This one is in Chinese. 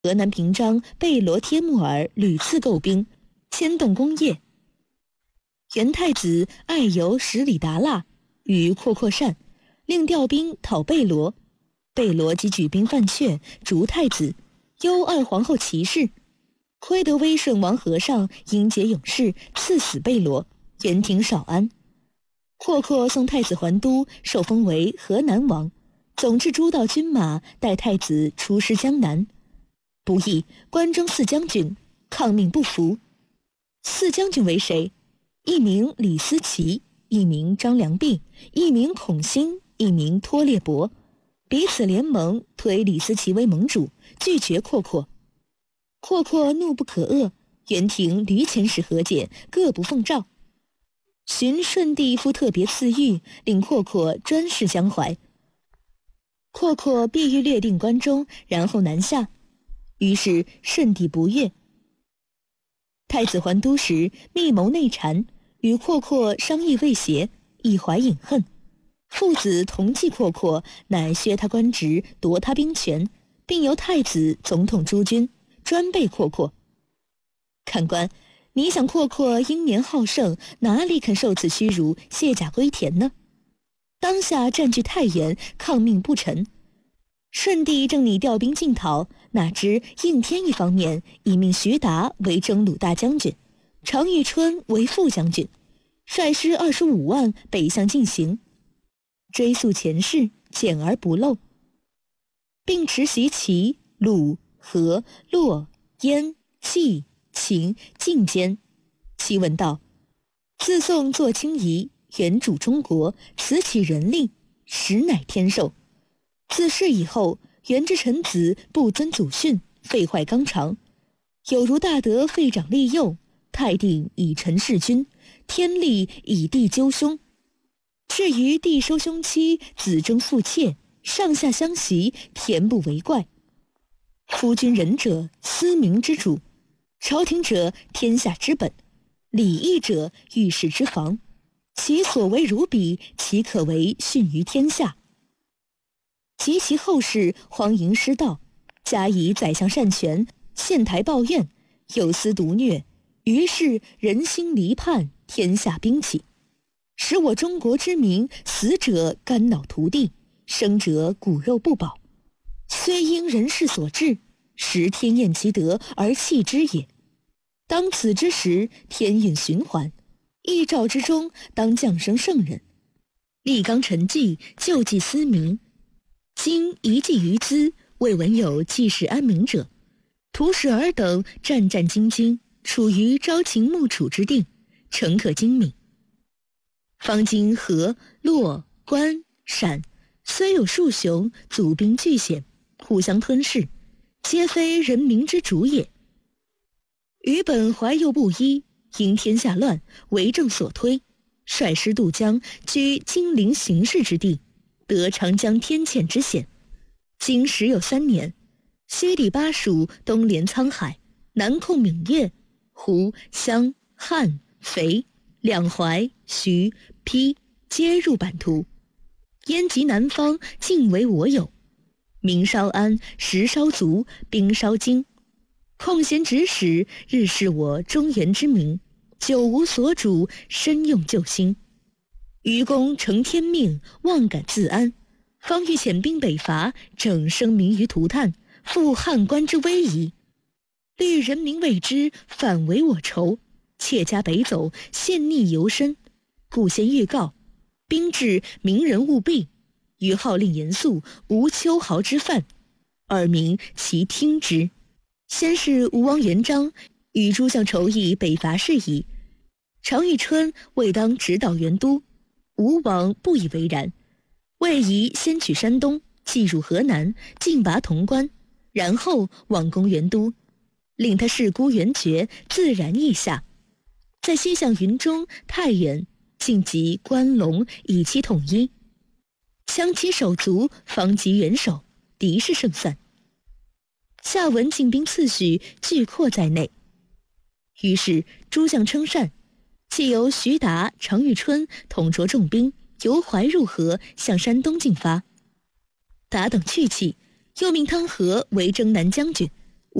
河南平章贝罗帖木儿屡次购兵，牵动功业。元太子爱游十里达腊，与阔阔善，令调兵讨贝罗。贝罗即举兵犯阙，逐太子，忧二皇后齐氏。亏得威顺王和尚英杰勇士，赐死贝罗，原廷少安。阔阔送太子还都，受封为河南王，总制诸道军马，带太子出师江南。不意关中四将军抗命不服。四将军为谁？一名李思齐，一名张良弼，一名孔兴，一名托列伯，彼此联盟，推李思齐为盟主，拒绝阔阔。阔阔怒不可遏，元廷屡遣使和解，各不奉诏。寻顺帝复特别赐谕，令阔阔专事江淮。阔阔必欲略定关中，然后南下。于是顺帝不悦。太子还都时，密谋内谗，与阔阔商议未协，一怀隐恨。父子同计阔阔，乃削他官职，夺他兵权，并由太子总统诸军，专备阔阔。看官，你想阔阔英年好胜，哪里肯受此屈辱，卸甲归田呢？当下占据太原，抗命不臣。顺帝正拟调兵进讨，哪知应天一方面已命徐达为征虏大将军，常遇春为副将军，率师25万北向进行。追溯前事，简而不漏，并持袭齐、鲁、河、洛、燕、冀、秦、晋间。其文道：自宋作清夷，原主中国，此起人令，实乃天授。自是以后，元之臣子不遵祖训，废坏纲常，有如大德废长立幼，太定以臣弑君，天力以地纠凶。至于地收凶妻，子争父妾，上下相袭，田不为怪。夫君仁者，思民之主；朝廷者，天下之本；礼义者，御史之防。其所为如彼，岂可为训于天下？及其后世荒淫失道，加以宰相擅权，献台抱怨，有司独虐，于是人心离叛，天下兵起，使我中国之民死者肝脑涂地，生者骨肉不保。虽因人事所致，实天厌其德而弃之也。当此之时，天运循环，一诏之中，当降生圣人，立纲陈纪，救济思民。今一计于兹，未闻有济世安民者。徒使尔等战战兢兢，处于朝秦暮楚之定，诚可精敏。方今河、洛、关、陕虽有数雄，祖兵巨险，互相吞噬，皆非人民之主也。余本怀幼不依，因天下乱，为政所推，率师渡江，居金陵形势之地，得长江天堑之险。今时有3年，西抵巴蜀，东连沧海，南控闽越，胡、湘、汉、肥、两淮、徐、邳皆入版图，燕及南方尽为我有。民稍安，食稍足，兵稍精，空闲指使，日是我中原之民，久无所主，深用救星。愚公承天命，妄敢自安，方欲遣兵北伐，整生民于涂炭，复汉官之威仪。虑人民未知，反为我仇，妾家北走，陷逆尤深，故先预告，兵至，民人务避，于号令严肃，无秋毫之犯，耳民其听之。先是吴王元璋与诸将筹议北伐事宜，常遇春未当指导元都，吴王不以为然，谓宜先取山东，继入河南，进拔潼关，然后往攻元都，令他事孤元绝，自然意下。在西向云中、太原，进击关陇，以其统一，强其手足，方及元首，敌势胜散。下文进兵次序俱括在内。于是诸将称善，既由徐达、常遇春统筹重兵，由淮入河，向山东进发。达等去气，又命汤和为征南将军，